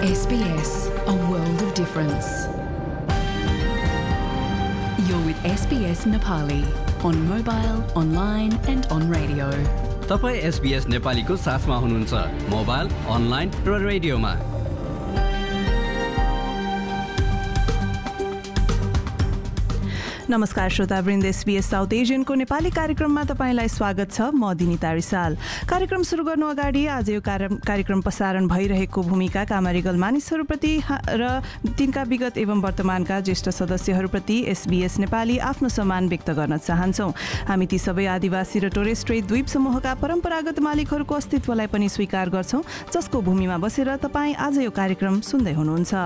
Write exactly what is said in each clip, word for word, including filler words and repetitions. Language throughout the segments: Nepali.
S B S, a world of difference. You're with S B S Nepali on mobile, online and on radio. तपाईं S B S नेपालीको साथमा हुनुहुन्छ मोबाइल, अनलाइन र रेडियोमा। नमस्कार श्रोतावृन्द, एसबीएस साउथ एसियनको नेपाली कार्यक्रममा तपाईंलाई स्वागत छ। म दिनिता रिसाल। कार्यक्रम सुरु गर्नु अगाडि आज यो कार्यक्रम प्रसारण भइरहेको भूमिका कामरिगल मानिसहरूप्रति र तिनका विगत एवं वर्तमानका ज्येष्ठ सदस्यहरूप्रति एसबीएस नेपाली आफ्नो सम्मान व्यक्त गर्न चाहन्छौँ। हामी ती सबै आदिवासी र टोरेस स्ट्रेट द्वीप समूहका परम्परागत मालिकहरूको अस्तित्वलाई पनि स्वीकार गर्छौँ, जसको भूमिमा बसेर तपाईँ आज यो कार्यक्रम सुन्दै हुनुहुन्छ।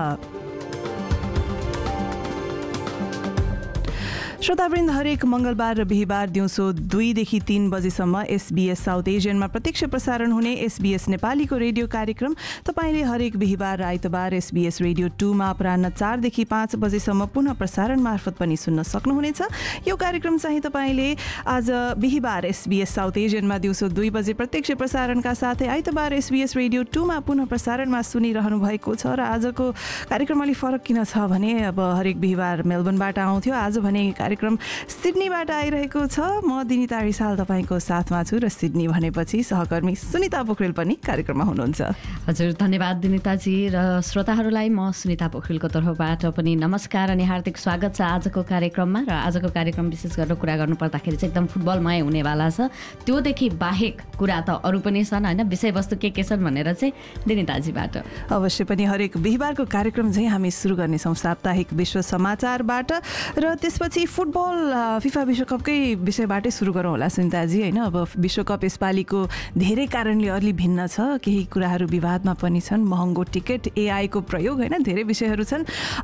श्रोतावृन्द, हरेक मंगलबार र बिहिबार दिउँसो दुईदेखि तीन बजेसम्म एसबीएस साउथ एसियनमा प्रत्यक्ष प्रसारण हुने एसबीएस नेपालीको रेडियो कार्यक्रम तपाईँले हरेक बिहिबार र आइतबार एसबीएस रेडियो टूमा अपराह्न चारदेखि पाँच बजेसम्म पुनः प्रसारण मार्फत पनि सुन्न सक्नुहुनेछ। यो कार्यक्रम चाहिँ तपाईँले आज बिहिबार एसबीएस साउथ एसियनमा दिउँसो दुई बजे प्रत्यक्ष प्रसारणका साथै आइतबार एसबीएस रेडियो टूमा पुनः प्रसारणमा सुनिरहनु भएको छ। र आजको कार्यक्रम अलि फरक किन छ भने अब हरेक बिहिबार मेलबर्नबाट आउँथ्यो, आज भने कार्यक्रम सिडनीबाट आइरहेको छ। म दिनिता रिसाल तपाईँको साथमा छु र सिडनी भनेपछि सहकर्मी सुनिता पोखरेल पनि कार्यक्रममा हुनुहुन्छ। हजुर, धन्यवाद दिनिताजी। र श्रोताहरूलाई म सुनिता पोखरेलको तर्फबाट पनि नमस्कार अनि हार्दिक स्वागत छ आजको कार्यक्रममा। र आजको कार्यक्रम विशेष गरेर कुरा गर्नुपर्दाखेरि चाहिँ एकदम फुटबलमय हुनेवाला छ। त्योदेखि बाहेक कुरा त अरू पनि छन् होइन, विषयवस्तु के के छन् भनेर चाहिँ दिनिताजीबाट अवश्य पनि हरेक बिहिबारको कार्यक्रम चाहिँ हामी सुरु गर्नेछौँ साप्ताहिक विश्व समाचारबाट र त्यसपछि फुटबल फिफा विश्वकपकै विषयबाटै सुरु गरौँ होला सुनिताजी होइन। अब विश्वकप यसपालिको धेरै कारणले अलि भिन्न छ, केही कुराहरू विवादमा पनि छन्, महँगो टिकट, एआईको प्रयोग होइन, धेरै विषयहरू छन्।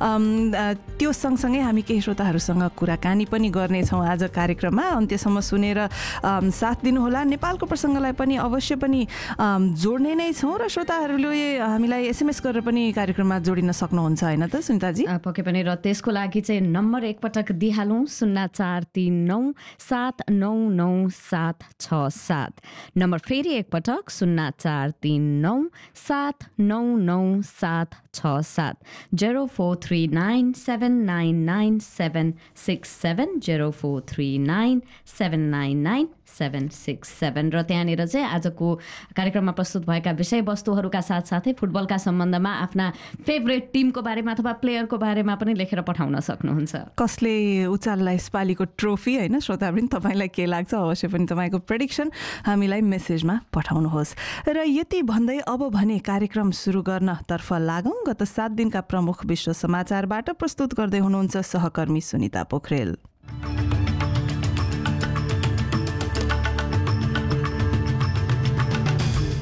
त्यो सँगसँगै हामी केही श्रोताहरूसँग कुराकानी पनि गर्नेछौँ आज कार्यक्रममा। अन्त्यसम्म सुनेर साथ दिनुहोला। नेपालको प्रसङ्गलाई पनि अवश्य पनि जोड्ने नै छौँ र श्रोताहरूले हामीलाई एसएमएस गरेर पनि कार्यक्रममा जोडिन सक्नुहुन्छ होइन त सुनिताजी? पक्कै पनि। र त्यसको लागि चाहिँ नम्बर एकपटक दिइहालौँ, शून्य चार तिन नौ सात नौ नौ सात छ सात। नम्बर फेरि एकपटक शून्य चार तिन नौ सात नौ नौ सात छ सात। Zero four three nine seven nine nine seven six seven zero four three nine seven nine nine seven six seven. र त्यहाँनिर चाहिँ आजको कार्यक्रममा प्रस्तुत भएका विषयवस्तुहरूका साथसाथै फुटबलका सम्बन्धमा आफ्ना फेभरेट टिमको बारेमा अथवा प्लेयरको बारेमा पनि लेखेर पठाउन सक्नुहुन्छ। कसले उचाल्ला यसपालिको ट्रोफी होइन श्रोतावृन्द, तपाईँलाई के लाग्छ अवश्य पनि तपाईँको प्रेडिक्सन हामीलाई मेसेजमा पठाउनुहोस्। र यति भन्दै अब भने कार्यक्रम सुरु गर्नतर्फ लागौँ। गत सात दिनका प्रमुख विश्व समाचारबाट प्रस्तुत गर्दै हुनुहुन्छ सहकर्मी सुनिता पोखरेल।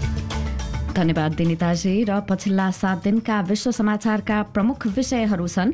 धन्यवाद दिनिताजी। र पछिल्ला सात दिनका विश्व समाचारका प्रमुख विषयहरू छन्।